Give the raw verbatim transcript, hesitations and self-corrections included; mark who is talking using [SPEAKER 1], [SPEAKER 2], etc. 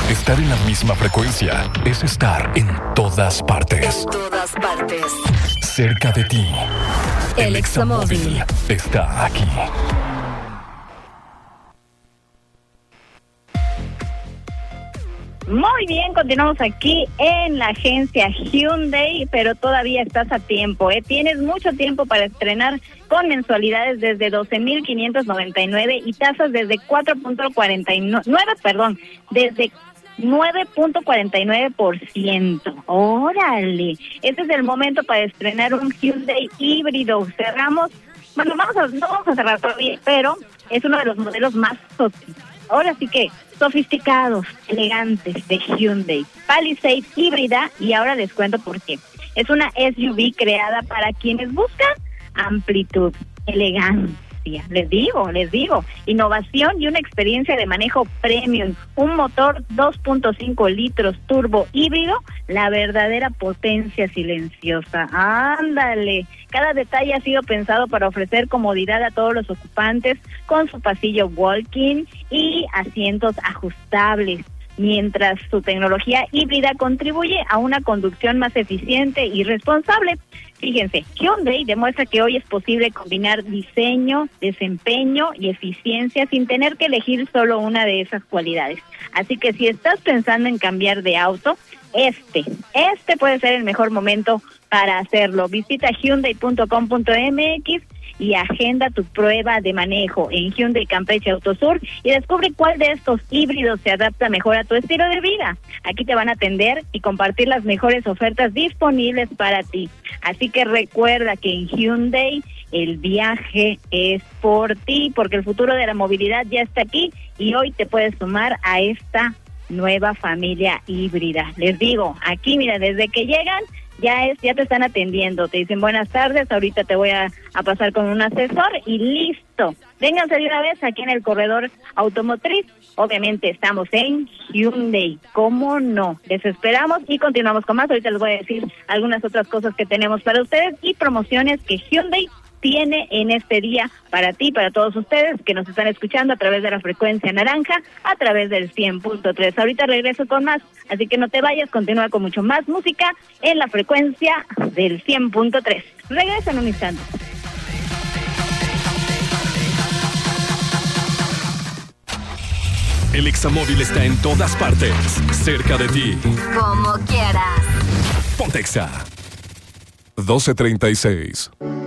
[SPEAKER 1] Estar en la misma frecuencia es estar en todas partes.
[SPEAKER 2] En todas partes.
[SPEAKER 1] Cerca de ti.
[SPEAKER 2] El Examóvil
[SPEAKER 1] está aquí.
[SPEAKER 3] Muy bien, continuamos aquí en la agencia Hyundai, pero todavía estás a tiempo, ¿eh? Tienes mucho tiempo para estrenar con mensualidades desde doce mil quinientos noventa y nueve y tasas desde cuatro punto cuarenta y nueve, perdón, desde nueve punto cuarenta y nueve por ciento. ¡Órale! Este es el momento para estrenar un Hyundai híbrido. Cerramos, bueno, vamos a, no vamos a cerrar todavía, pero es uno de los modelos más sofisticados. Ahora sí que sofisticados, elegantes de Hyundai. Palisade híbrida, y ahora les cuento por qué. Es una S U V creada para quienes buscan amplitud, elegancia. Les digo, les digo, innovación y una experiencia de manejo premium. Un motor dos punto cinco litros turbo híbrido, la verdadera potencia silenciosa. Ándale. Cada detalle ha sido pensado para ofrecer comodidad a todos los ocupantes con su pasillo walk-in y asientos ajustables, mientras su tecnología híbrida contribuye a una conducción más eficiente y responsable. Fíjense, Hyundai demuestra que hoy es posible combinar diseño, desempeño y eficiencia sin tener que elegir solo una de esas cualidades. Así que si estás pensando en cambiar de auto, este, este puede ser el mejor momento para hacerlo. Visita hyundai punto com punto m x y agenda tu prueba de manejo en Hyundai Campeche Autosur y descubre cuál de estos híbridos se adapta mejor a tu estilo de vida. Aquí te van a atender y compartir las mejores ofertas disponibles para ti. Así que recuerda que en Hyundai el viaje es por ti, porque el futuro de la movilidad ya está aquí y hoy te puedes sumar a esta nueva familia híbrida. Les digo, aquí mira, desde que llegan ya es, ya te están atendiendo, te dicen buenas tardes, ahorita te voy a, a pasar con un asesor y listo. Vénganse de una vez aquí en el corredor automotriz. Obviamente estamos en Hyundai, ¿cómo no? Les esperamos y continuamos con más. Ahorita les voy a decir algunas otras cosas que tenemos para ustedes y promociones que Hyundai tiene en este día para ti, para todos ustedes que nos están escuchando a través de la frecuencia naranja, a través del cien punto tres. Ahorita regreso con más, así que no te vayas, continúa con mucho más música en la frecuencia del cien punto tres. Regreso en un instante.
[SPEAKER 1] El Examóvil está en todas partes, cerca de ti.
[SPEAKER 2] Como quieras.
[SPEAKER 1] Ponte Exa. doce treinta y seis.